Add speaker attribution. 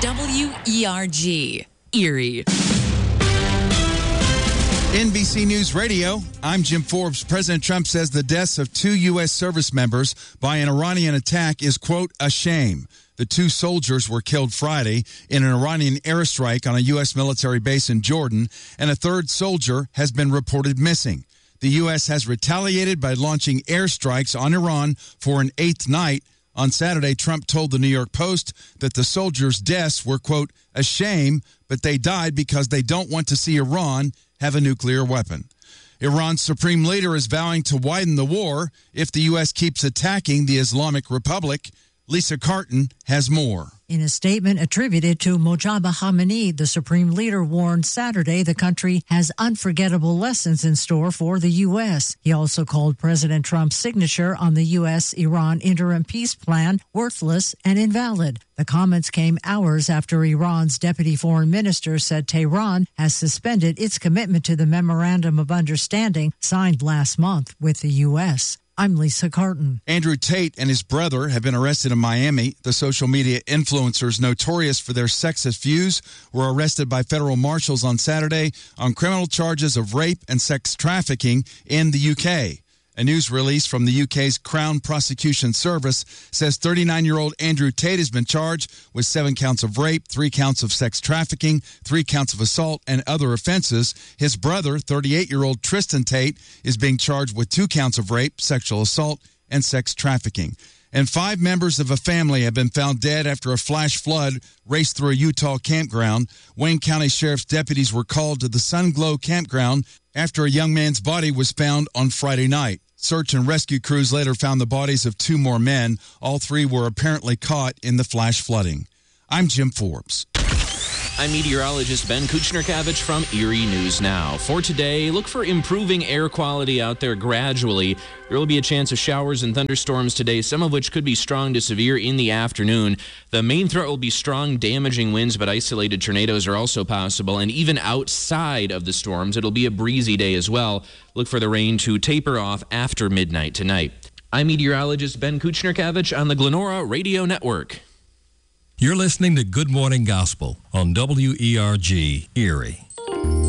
Speaker 1: WERG, Erie.
Speaker 2: NBC News Radio, I'm Jim Forbes. President Trump says the deaths of 2 U.S. service members by an Iranian attack is, quote, a shame. The 2 soldiers were killed Friday in an Iranian airstrike on a U.S. military base in Jordan, and a 3rd soldier has been reported missing. The U.S. has retaliated by launching airstrikes on Iran for an 8th night. On Saturday, Trump told the New York Post that the soldiers' deaths were, quote, a shame, but they died because they don't want to see Iran have a nuclear weapon. Iran's supreme leader is vowing to widen the war if the U.S. keeps attacking the Islamic Republic. Lisa Carton has more.
Speaker 3: In a statement attributed to Mojtaba Khamenei, the supreme leader warned Saturday the country has unforgettable lessons in store for the U.S. He also called President Trump's signature on the U.S.-Iran interim peace plan worthless and invalid. The comments came hours after Iran's deputy foreign minister said Tehran has suspended its commitment to the Memorandum of Understanding signed last month with the U.S. I'm Lisa Carton.
Speaker 2: Andrew Tate and his brother have been arrested in Miami. The social media influencers notorious for their sexist views were arrested by federal marshals on Saturday on criminal charges of rape and sex trafficking in the UK. A news release from the UK's Crown Prosecution Service says 39-year-old Andrew Tate has been charged with 7 counts of rape, 3 counts of sex trafficking, 3 counts of assault, and other offenses. His brother, 38-year-old Tristan Tate, is being charged with 2 counts of rape, sexual assault, and sex trafficking. And 5 members of a family have been found dead after a flash flood raced through a Utah campground. Wayne County Sheriff's deputies were called to the Sunglow campground after a young man's body was found on Friday night. Search and rescue crews later found the bodies of 2 more men. All 3 were apparently caught in the flash flooding. I'm Jim Forbes.
Speaker 4: I'm meteorologist Ben Kuchner-Kavich from Erie News Now. For today, look for improving air quality out there gradually. There will be a chance of showers and thunderstorms today, some of which could be strong to severe in the afternoon. The main threat will be strong, damaging winds, but isolated tornadoes are also possible. And even outside of the storms, it'll be a breezy day as well. Look for the rain to taper off after midnight tonight. I'm meteorologist Ben Kuchner-Kavich on the Glenora Radio Network.
Speaker 5: You're listening to Good Morning Gospel on WERG Erie.